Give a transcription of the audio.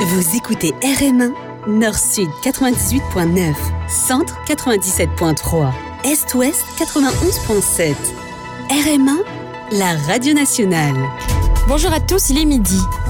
Vous écoutez RM1, Nord-Sud 98.9, Centre 97.3, Est-Ouest 91.7. RM1, la radio nationale. Bonjour à tous, il est midi.